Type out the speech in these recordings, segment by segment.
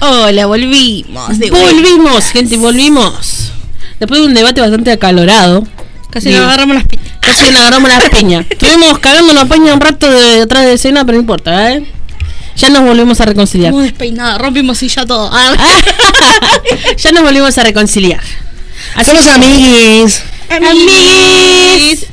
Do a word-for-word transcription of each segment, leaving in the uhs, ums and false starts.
Hola, volvimos. De volvimos, vuelta. gente, volvimos. Después de un debate bastante acalorado. Casi nos agarramos las piñas. Casi nos agarramos las piñas. Estuvimos cagando la piña un rato de detrás de escena, pero no importa, ¿eh? Ya nos volvimos a reconciliar. Estamos despeinadas, rompimos silla todo. Ah. Ya nos volvimos a reconciliar. Así Somos amiguis. Amiguis.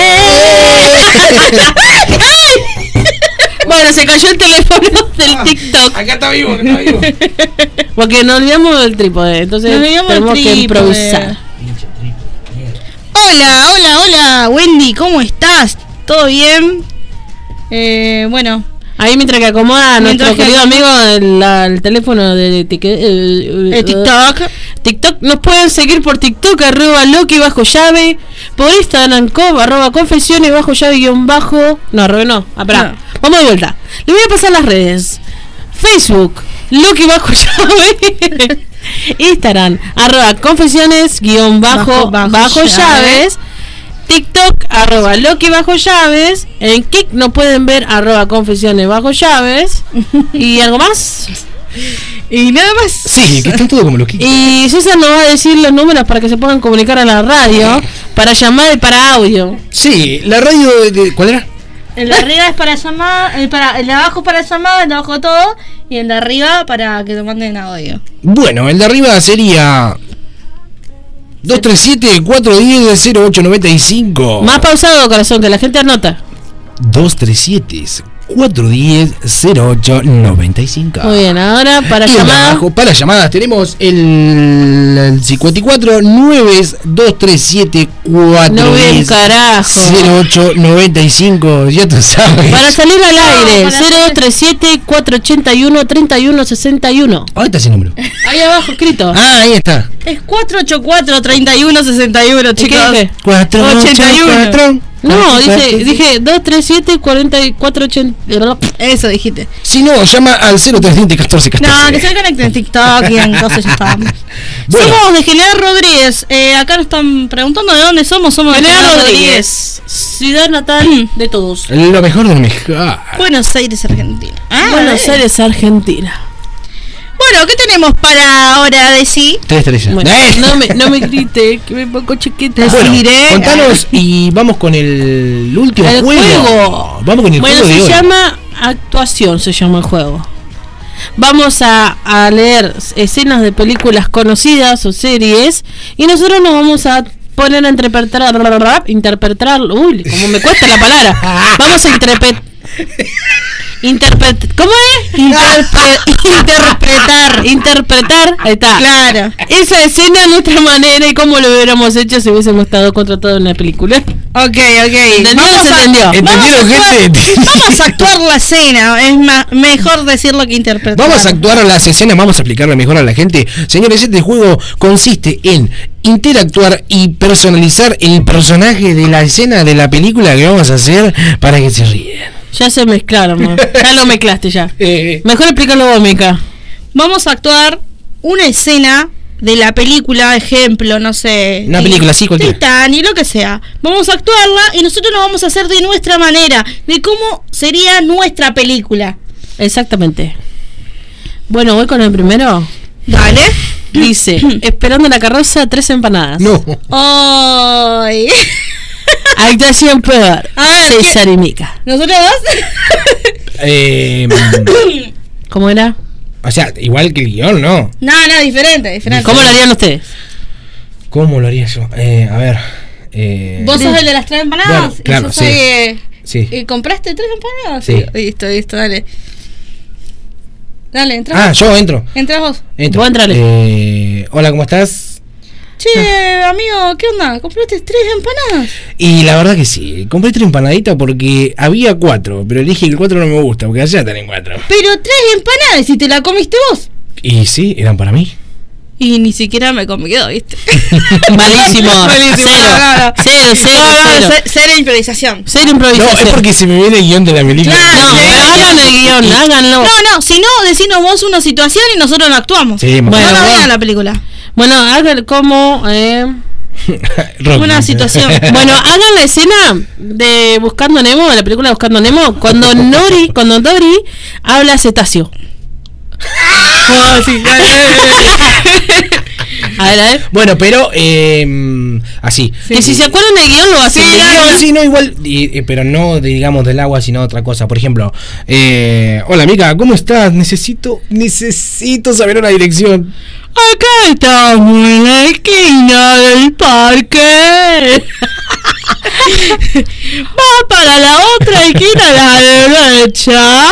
Bueno, se cayó el teléfono del ah, TikTok. Acá está vivo, acá está vivo. Porque nos olvidamos del trípode, entonces tenemos que improvisar. Hola, hola, hola, Wendy, ¿cómo estás? ¿Todo bien? Eh, bueno. Ahí mientras que acomoda mientras nuestro que querido amigo el, la, el teléfono de, de, de, de TikTok. TikTok, nos pueden seguir por TikTok, arroba Loki bajo llave, por Instagram, co, arroba confesiones bajo llave guión bajo. No, arroba no, ah, pará, no. Vamos de vuelta. Le voy a pasar las redes. Facebook, Loki bajo llave. Instagram, arroba confesiones guión bajo, bajo, bajo llaves. llaves. TikTok, arroba Loki bajo llaves. En Kik no pueden ver arroba confesiones bajo llaves. ¿Y algo más? Y nada más. Sí, que están todos como Loki. Y César nos va a decir los números para que se puedan comunicar a la radio, para llamar y para audio. Sí, la radio de, de ¿cuál era? El de arriba es para llamar, el, para, el de abajo para llamar, el de abajo todo, y el de arriba para que te manden audio. Bueno, el de arriba sería dos tres siete, cuatro uno cero, cero ocho nueve cinco. Más pausado, corazón, que la gente anota. dos tres siete, cuatro uno cero, cero ocho nueve cinco. Muy bien, ahora para llamadas. Abajo, para llamadas tenemos el, el cincuenta y cuatro nueve dos tres siete cuatro cero ocho nueve cinco. Ya tú sabes. Para salir al aire, no, cero dos tres siete, cuatro ocho uno, tres uno seis uno. ¿Dónde está ese número? Ahí abajo escrito. Ah, ahí está. Es cuatro ocho cuatro, tres uno seis uno, chicos. cuatro ocho cuatro. No, dice, dije dos tres siete, cuatro ochenta. Eso dijiste. Si no, llama al cero tres siete, catorce catorce. No, que se conecten en TikTok y entonces ya estamos. Bueno. Somos de General Rodríguez. Eh, acá nos están preguntando de dónde somos. Somos General de General Rodríguez, Rodríguez, ciudad natal de todos. Lo mejor del mejor. Buenos Aires, Argentina. Ah, Buenos Aires, Argentina. Bueno, ¿qué tenemos para ahora de sí? Tres estrellas. Bueno, ¿Eh? No me, no me grite, que me pongo chiquita. Bueno, contanos y vamos con el último el juego. juego. Vamos con el bueno, juego de se hoy. llama actuación, se llama el juego. Vamos a, a leer escenas de películas conocidas o series y nosotros nos vamos a poner a interpretar, interpretar, uy, como me cuesta la palabra. Vamos a interpretar. Interpret ¿Cómo es? Interpre interpretar, interpretar, ahí está. Claro. Esa escena de nuestra manera y cómo lo hubiéramos hecho si hubiésemos estado contratados en una película. Ok, ok. ¿Entendió? ¿Se entendió? ¿Entendieron, gente? Vamos a actuar la escena. Es más, mejor decirlo que interpretar. Vamos a actuar las escenas, vamos a explicarle mejor a la gente. Señores, este juego consiste en interactuar y personalizar el personaje de la escena de la película que vamos a hacer para que se ríen. Ya se mezclaron, ¿no? Ya lo mezclaste ya. Eh. Mejor explícalo vos, Mica. Vamos a actuar una escena de la película, ejemplo, no sé. Una película, sí, cualquiera. Titanic, lo que sea. Vamos a actuarla y nosotros lo vamos a hacer de nuestra manera, de cómo sería nuestra película. Exactamente. Bueno, voy con el primero. Dale. Dice, esperando la carroza, tres empanadas. No. Ay. Actuación peor. A ver, César y Mica. ¿Nosotros dos? eh, ¿Cómo era? O sea, igual que el guión, ¿no? No, no, diferente, diferente. ¿Cómo lo harían ustedes? ¿Cómo lo haría yo? Eh, a ver. Eh, ¿Vos sos el de las tres empanadas? Bueno, claro, y yo soy, sí. Eh, sí. ¿Y compraste tres empanadas? Sí. Listo, listo, dale. Dale, entra. Ah, vos. yo entro. Entra vos. Entro. Vos entrale. Eh, hola, ¿cómo estás? Che, amigo, ¿qué onda? ¿Compraste tres empanadas? Y la verdad que sí, compré tres empanaditas porque había cuatro, pero dije que el cuatro no me gusta, porque allá están en cuatro. Pero tres empanadas y te la comiste vos. Y sí, eran para mí. Y ni siquiera me comió, ¿viste? Malísimo. Malísimo. Cero. No, no, no. Cero, cero, no, no, cero. Cero improvisación. Cero improvisación. No, es porque se me viene el guión de la película. Claro, No, sí, hagan el guión, háganlo. No, no, si no, decinos vos una situación y nosotros la actuamos. Sí, bueno, bueno, no bueno. vean la película. Bueno, hagan como... Eh, una situación. Bueno, hagan la escena de Buscando a Nemo, de la película Buscando a Nemo, cuando Nori, cuando Dory habla cetáceo. Oh, sí, dale, dale. A ver, a ver. Bueno, pero eh, así. Que si se acuerdan del guión lo hacen. Sí, no, sí, no, igual, y, y, pero no digamos del agua, sino otra cosa. Por ejemplo, eh, hola amiga, ¿cómo estás? Necesito, necesito saber una dirección. Acá estamos en la esquina del parque. Va para la otra esquina a la derecha.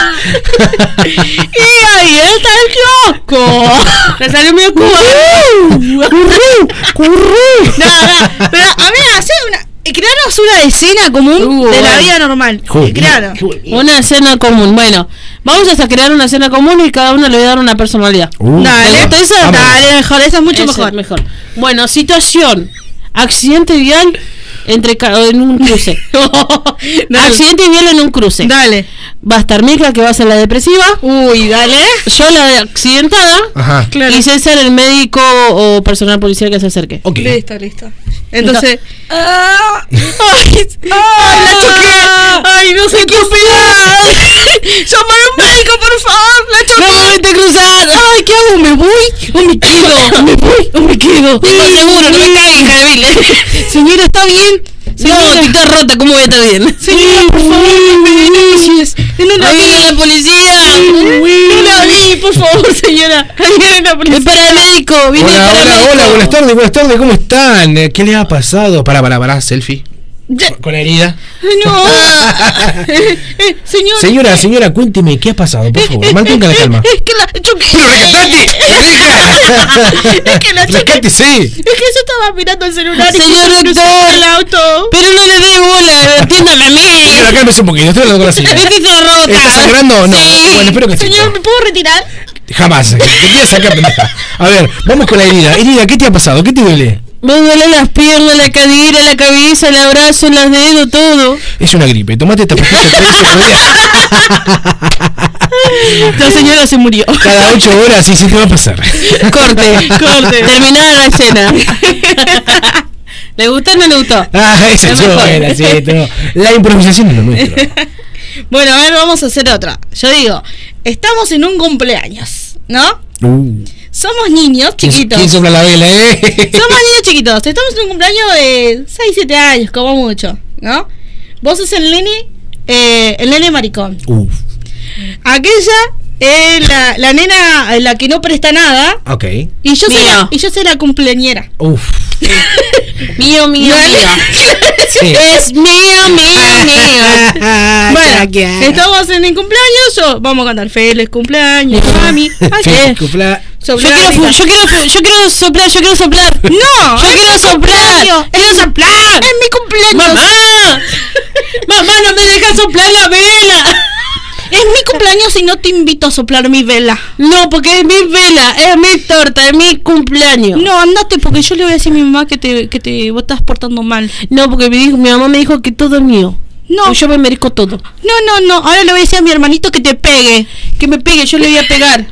Y ahí está el kiosco. Le salió medio cubano. Curru, curru. No, no, pero a mí hace una... Crearos una escena común Uh, de la bueno. vida normal. Joder, Claro. joder. Una escena común. Bueno, vamos a crear una escena común y cada uno le voy a dar una personalidad. Uh, Dale, ¿te gusta esa? vamos. Dale, mejor, esa es mucho Ese mejor. es mejor. Bueno, situación. Accidente vial entre ca- en un cruce. Dale. Accidente vial en un cruce. Dale. Va a estar Mica, que va a ser la depresiva. Uy, dale. Yo la accidentada. Ajá. Claro. Y César el médico o personal policial que se acerque. Ok. Listo, listo. Entonces. Ah, ¡Ay! ¡Ay, la choqué! ¡Ay, no sé qué opinar! ¡Llama a un médico, por favor! ¡La choqué! ¡No me vete a cruzar! ¡Ay, qué hago! ¿Me voy o me quedo? ¿Me voy o me quedo? No, seguro, no me caigas, hija de Vile. Señora, ¿está bien? No, tú estás rota, ¿cómo voy a estar bien? Señora, por favor, no me denuncies. No la ¡Ahí viene la vi. policía! No la vi, por favor, señora. Ahí viene la policía. ¡Espera el médico! ¡Viene Hola, el hola, paramédico! hola, buenas tardes, buenas tardes, ¿cómo están? Eh, ¿Qué les ha pasado? Pará, pará, pará, selfie. Ya- Con la herida. No. Eh, eh, señor. Señora, señora, cuénteme, ¿qué ha pasado? Por favor, mantenga la calma. Es que la choqué. ¡Pero rescatate! Es que la choqué. ¡Rescátese! Es que yo estaba mirando el celular y Señor justo crucé doctor. el auto. Pero no le dé bola, atiéndame a Señora, mí. cálmese un poquito, estoy hablando con la señora. Vete rota. ¿Está sangrando? No. Sí. Bueno, espero que sí. Señor, ¿me puedo retirar? Jamás. Te voy a sacar, pendeja. A ver, vamos con la herida. Herida, ¿qué te ha pasado? ¿Qué te duele? Me duelen las piernas, la cadera, la cabeza, el brazo, los dedos, todo. Es una gripe. Tomate esta pastilla tres veces por día. La señora se murió. Cada ocho horas y se te va a pasar. Corte, corte. Terminada la escena. ¿Le gustó o no le gustó? Ah, esa Es es mejor. buena, sí, no. La improvisación es lo nuestro. Bueno, a ver, vamos a hacer otra. Yo digo, estamos en un cumpleaños, ¿no? Uh. Somos niños ¿Quién, chiquitos. ¿Quién sopla la vela, eh? Somos niños chiquitos. Estamos en un cumpleaños de seis, siete años, como mucho, ¿no? Vos sos el nene, eh, el nene maricón. Uf. Aquella es la, la nena, eh, la que no presta nada. Ok. Y yo, soy Mío. la, y yo soy la cumpleañera. Uf. Mío, mío, Dale. mío. Sí. Es mío, mío, mío. Bueno, estamos en mi cumpleaños. Yo, vamos a cantar feliz cumpleaños, mami. Así Feliz es. cumpla- Yo quiero, fu- yo quiero, fu- yo quiero soplar, yo quiero soplar. No, Yo es quiero mi soplar. cumpleaños. Quiero soplar. Es mi cumpleaños. Mamá. Mamá, no me dejas soplar la vela. Es mi cumpleaños y no te invito a soplar mi vela. No, porque es mi vela, es mi torta, es mi cumpleaños. No, andate porque yo le voy a decir a mi mamá que te, que te vos estás portando mal. No, porque me dijo, mi mamá me dijo que todo es mío. No, Yo me merezco todo. no, no, no. Ahora le voy a decir a mi hermanito que te pegue. Que me pegue, yo le voy a pegar.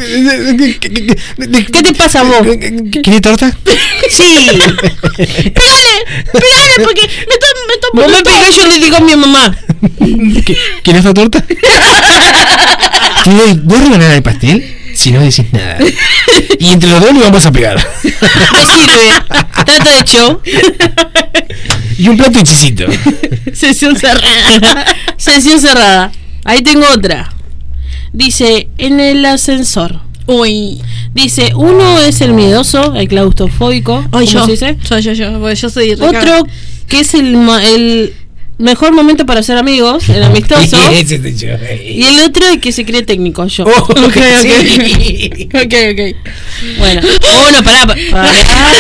¿Qué te pasa a vos? ¿Quieres torta? Sí. Pégale, pégale porque me está, me está Vos me poniendo- pegás, yo le digo a mi mamá. ¿Qué- ¿Quieres otra torta? ¿Te doy dos rebanadas de pastel? Si no decís nada. Y entre los dos le vamos a pegar. Me sirve. Trato de hecho. Y un plato de chisito. Sesión cerrada. Sesión cerrada. Ahí tengo otra. Dice, en el ascensor. Uy. Dice, uno es el miedoso, el claustrofóbico. Ay, ¿cómo yo. se dice? Soy yo, yo. Porque yo soy Otro que es el, ma- el mejor momento para ser amigos, el amistoso. Ese soy yo. Y el otro es que se cree técnico, yo. Oh, Ok, ok. sí. Ok, ok. Bueno, uno, pará, pa- pará.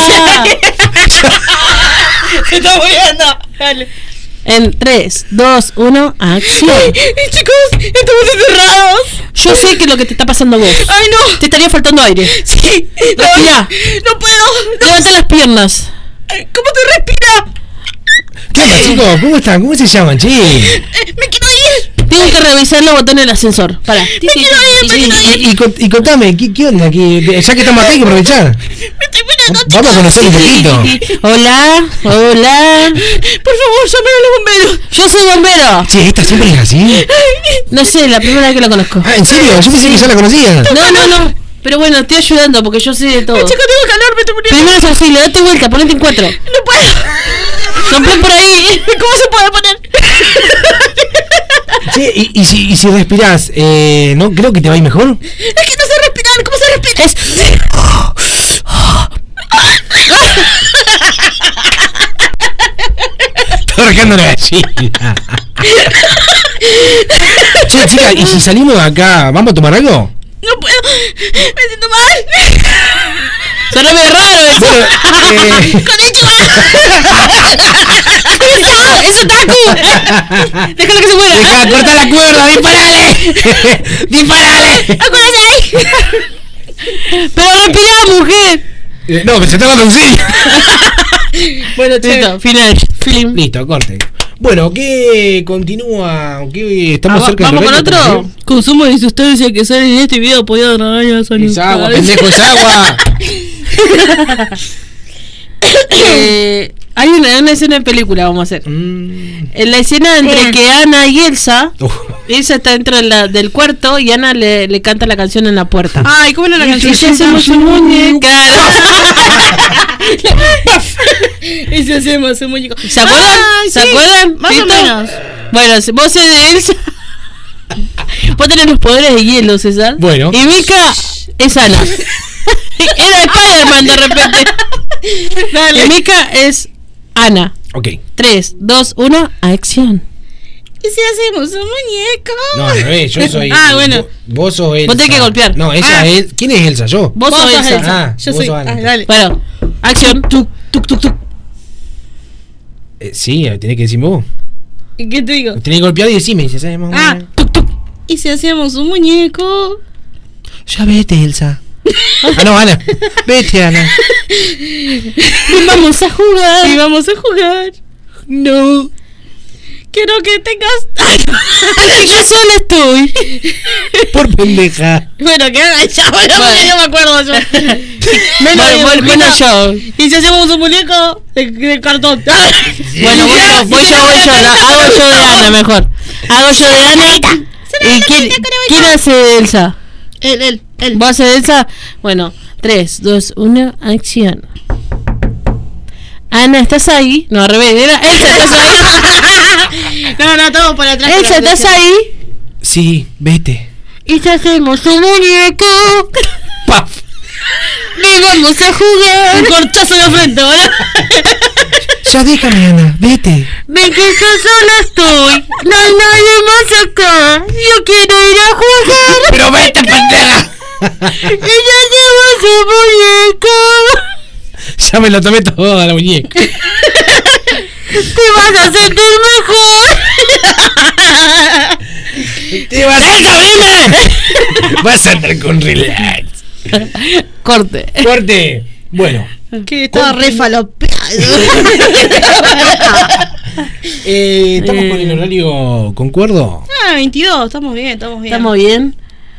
Se está muriendo. Dale. En tres, dos, uno, acción. Ay, chicos, estamos encerrados. Yo sé que es lo que te está pasando a vos. Ay, no. Te estaría faltando aire. Sí. No, Respira. no puedo. No. Levanta las piernas. ¿Cómo te respira? ¿Qué onda, chicos? ¿Cómo están? ¿Cómo se llaman, che? Eh, me quiero ir. Tengo que revisar los botones del ascensor. Pará. Me quiero ir, me quiero ir. Y, y, y contame, ¿qué, qué onda? ¿Qué- qué- ya que estamos acá hay que aprovechar. Me estoy muriendo no, Vamos a conocer un poquito. Hola, hola. Por favor, llamen a los bomberos. Yo soy bombero. Sí, esta siempre es así. No sé, la primera vez que la conozco. Ah, ¿en serio? Yo pensé que ya la conocía. No, no, no. Pero bueno, estoy ayudando porque yo sé de todo. Chico, tengo calor, me estoy muriendo. Primero es auxilio, date vuelta, ponete en cuatro. No puedo. Compré por ahí. ¿Cómo se puede poner? Sí, y, y, si, y si respirás, eh, ¿no? Creo que te va a ir mejor. Es que no sé respirar. ¿Cómo se respira? Es... Estoy arrancando la gallina. Che, chica, ¿y si salimos de acá, vamos a tomar algo? No puedo. Me siento mal. Suena medio raro eso. Bueno, eh, ¡Konnichiwa! ¡Es otaku! Déjalo que se muera. Deja, corta la cuerda, disparale. Disparale. ¡Acuérdate ahí! Pero respirá, mujer. Eh, no, pero se está dando un sí. Bueno, Listo, final. Film. Listo, corte. Bueno, ¿qué continúa? ¿Qué estamos Ah, cerca ¿vamos del con horario, otro? por favor? Consumo de sustancias que salen en este video podía grabar ya son Es agua, pendejo, es agua. eh, hay una, una escena en película, vamos a hacer. Mm. En la escena entre Eh. que Ana y Elsa, Uf. Elsa está dentro de la- del cuarto y Ana le, le canta la canción en la puerta. Ay, ¿cómo era la Y canción? si hacemos un muñeca. Y si hacemos un muñeco. ¿Se acuerdan? Ay, ¿Se sí, acuerdan? Más o ¿Listo? menos. Bueno, si vos sos de Elsa. Vos tenés los poderes de hielo, César. Bueno. Y Mika es Ana. Era Spider-Man de repente. Dale. Y Mika es Ana. Ok. tres, dos, uno, acción. ¿Y si hacemos un muñeco? No, al revés, yo soy. Ah, bueno. Vos, vos sos Elsa. Vos tenés que golpear. No, ella Ah. es. ¿Quién es Elsa? Yo. Vos, Vos sos sos Elsa. Elsa. Ah, Yo vos soy. sos Ana. Ah, dale. Bueno, acción. Tuc, tuc, tuc, tuc. Eh, sí, tenés que decirme vos. ¿Y qué te digo? Tenés que golpear y decirme. Si hacemos. Ah, tuc, tuc. ¿Y si hacemos un muñeco? Ya vete, Elsa. Ah, no, Ana. Vete, Ana. Y vamos a jugar. Y vamos a jugar. No. Quiero que tengas. Ay, yo sola estoy. Por pendeja. Bueno, que haga ya, bueno, Bueno. no me acuerdo yo. Bueno, bueno, bueno, yo. Y si hacemos un muñeco de, de cartón. Bueno, voy yo, voy yo, voy yo. La- hago yo de Ana mejor. Hago yo de Ana. ¿Y quién, quién hace de Elsa? Él, él, él. ¿Vos haces de Elsa? Bueno, tres, dos, uno, acción. Ana, ¿estás ahí? No, al revés. Era Elsa, ¿estás ahí? No, no, todo por atrás. Elsa, ¿estás ahí? Sí, vete. Y si hacemos un muñeco. Paf. Y vamos a jugar. Un corchazo en la frente, ¿verdad? Ya déjame, Ana. Vete. Ven que yo sola estoy. No hay nadie más acá. Yo quiero ir a jugar. Pero vete, pendeja. Y ya hacemos un muñeco. Ya me lo tomé todo a la muñeca. Te vas a sentir mejor. Te vas a ¡Déjame! Vas a andar con relax. Corte. Corte. Bueno. Que estaba re falopeado. Eh, ¿Estamos con el horario concuerdo? Ah, veintidós, estamos bien, estamos bien. ¿Estamos bien?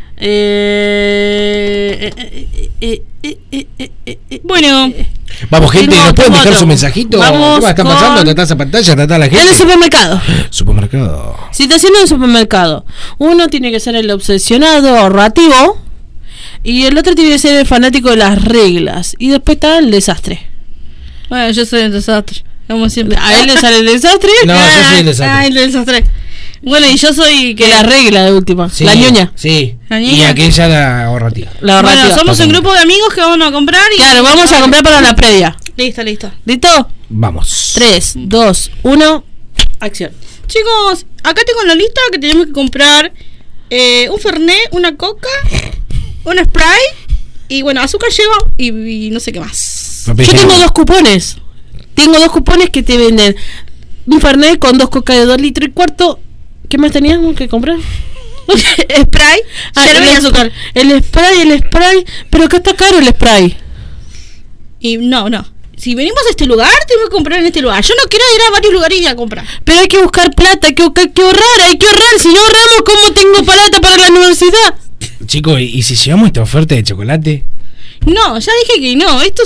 Eh, eh, eh, eh, eh, eh, eh, eh, Bueno, Vamos, gente, Tengo ¿nos pueden dejar otro. su mensajito? Vamos ¿Qué está con- pasando? ¿Tratás esa pantalla? ¿Tratás a la en el gente? supermercado. Supermercado. Situación en el supermercado. Uno tiene que ser el obsesionado ahorrativo y el otro tiene que ser el fanático de las reglas. Y después está el desastre. bueno, yo soy el desastre. Como siempre. A él le sale el desastre. No, yo soy el Ah, desastre. el desastre. Bueno, y yo soy Que la regla de última. Sí, La ñoña. Sí. La Y ñoña. aquella la ahorrativa. La ahorrativa. Bueno, somos un Totalmente. grupo de amigos que vamos a comprar y... Claro, vamos a comprar para la previa. Listo, listo. ¿Listo? Vamos. tres, dos, uno, acción. Chicos, acá tengo la lista que tenemos que comprar eh, un Fernet, una Coca, un Sprite y bueno, azúcar lleva y, y no sé qué más. Papel Yo tengo higiénico. dos cupones. Tengo dos cupones que te venden un Fernet con dos coca de dos litros y cuarto. ¿Qué más teníamos que comprar? Sprite, Ah, yerba y el, azúcar. el spray, el spray. Pero acá está caro el spray. Y no, no. Si venimos a este lugar, tenemos que comprar en este lugar. Yo no quiero ir a varios lugares y ir a comprar. Pero hay que buscar plata, hay que, hay que ahorrar, hay que ahorrar. Si no ahorramos, ¿cómo tengo plata para la universidad? Chicos, ¿y, y si llevamos esta oferta de chocolate? No, ya dije que no. Esto se...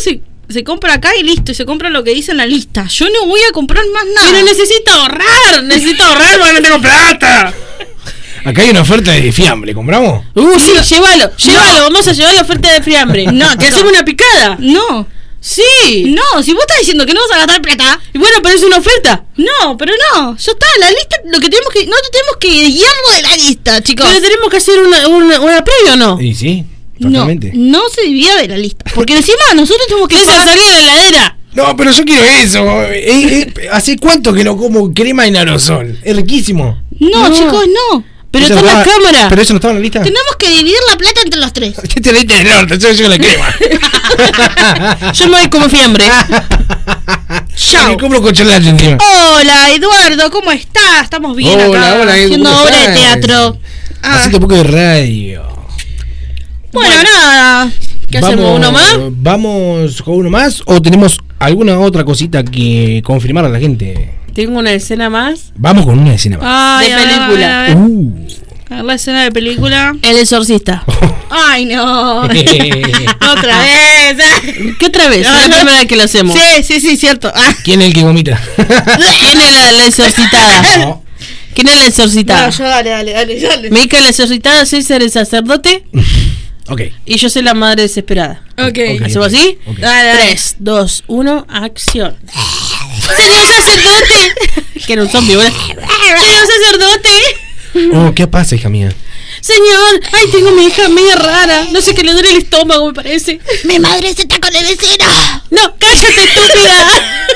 se compra acá y listo, y se compra lo que dice en la lista. Yo no voy a comprar más nada. Pero necesito ahorrar, necesito ahorrar porque no tengo plata. Acá hay una oferta de fiambre, ¿compramos? Uh, sí, llévalo, llévalo, vamos a llevar la oferta de fiambre. No, ¿te no. hacemos una picada? No. Sí. No, si vos estás diciendo que no vas a gastar plata. Y bueno, pero es una oferta. No, pero no. Ya está, la lista, lo que tenemos que. No tenemos que guiarlo de la lista, chicos. Pero tenemos que hacer una, una, una previa, ¿o no? Y sí, No, totalmente. no se divida de la lista. Porque encima nosotros tenemos que. Esa pagar- salía de la heladera. No, pero yo quiero eso. Eh, eh, ¿Hace cuánto que no como crema en aerosol? Es riquísimo. No, No. chicos, no. Pero ¿Eso está no en la estaba- cámara. ¿Pero eso no estaba en la lista? Tenemos que dividir la plata entre los tres. ¿Qué te leíste del norte? Yo llevo la crema. Yo me voy como fiambre. Chao. Me compro con chocolate encima. Hola, Eduardo, ¿cómo estás? Estamos bien Hola, acá hola, Edu, haciendo ¿cómo obra de estás? teatro. Ah, Haciendo un poco de radio. bueno, Bueno. nada. ¿Qué hacemos? ¿Uno más? ¿Vamos con uno más o tenemos alguna otra cosita que confirmar a la gente? Tengo una escena más. Vamos con una escena más. Ay, De a ver, película. a ver, a ver. Uh. A ver la escena de película. El exorcista. Ay, no. Otra vez. ¿Qué otra vez? Es la primera vez que lo hacemos. Sí, sí, sí, cierto. Ah. ¿Quién es el que vomita? ¿Quién es la, la exorcitada? No. ¿Quién es la exorcitada? No, yo dale, dale, dale, dale. Me dice la exorcitada, César el sacerdote Ok. y yo soy la madre desesperada. Ok. Ok. ¿Hacemos así? Ok. Dale, dale. tres, dos, uno, acción. Señor sacerdote. Que era un zombie, ¿verdad? Señor sacerdote. Oh, ¿qué pasa, hija mía? Señor, ay, tengo mi hija media rara. No sé qué le duele el estómago, me parece. Mi madre se está con el vecino. No, cállate, estúpida.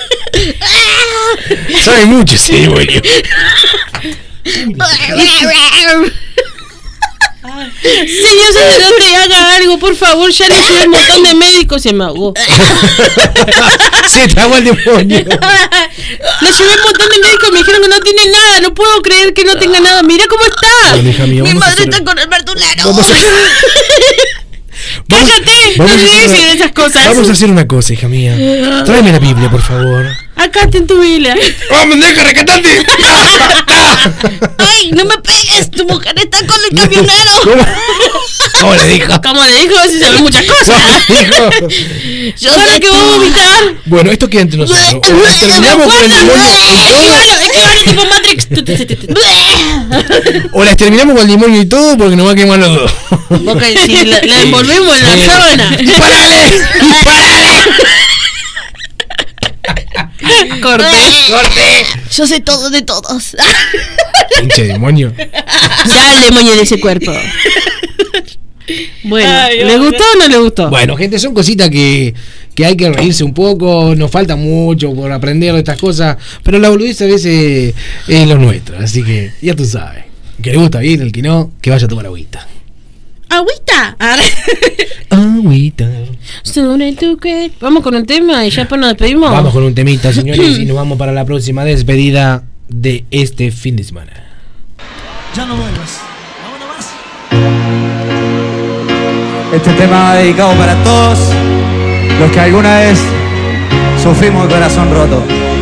Sabe mucho ese güey. Señor sacerdote, haga algo, por favor. Ya le llevé un montón de médicos y se me ahogó. Se tragó el demonio. Le llevé un montón de médicos y me dijeron que no tiene nada. No puedo creer que no tenga nada. Mira cómo está. Bueno, hija mía, Mi vamos a madre hacer- está con el verdulero. Vamos a Vamos- Cállate, vamos no a olvides hacer- de esas cosas. Vamos a hacer una cosa, hija mía. Tráeme la Biblia, por favor. Acá está en tu Biblia. ¡Vamos, deja, rescatate! Ay, no me pegues. Tu mujer está con el camionero. ¿Cómo? ¿Cómo le dijo? Como le dijo, si sabe muchas cosas. ¿Cómo le dijo? Yo ¿Sabes sé que voy a vomitar? Bueno, esto queda entre nosotros. O la terminamos con el demonio y Esquivalo, esquivalo tipo Matrix. todo, o las terminamos con el demonio y todo porque nos va a quemar los dos. Ok, si la, la envolvemos en la Sí. sábana. ¡Parale! ¡Parale! Corté. ¡Corte! Yo sé todo de todos. Pinche demonio. Ya el demonio de ese cuerpo. Bueno, Ay, ¿le hombre. gustó o no le gustó? Bueno, gente, son cositas que, que hay que reírse un poco. Nos falta mucho por aprender de estas cosas. Pero la boludez a veces es lo nuestro. Así que ya tú sabes. El que le gusta bien, el que no, que vaya a tomar agüita. ¿Agüita? Agüita. Sobre tu cuerpo. Vamos con un tema y ya después nos despedimos. Vamos con un temita, señores, y nos vamos para la próxima despedida de este fin de semana. Ya no vuelvas. Vámonos más. Este tema va dedicado para todos los que alguna vez sufrimos el corazón roto.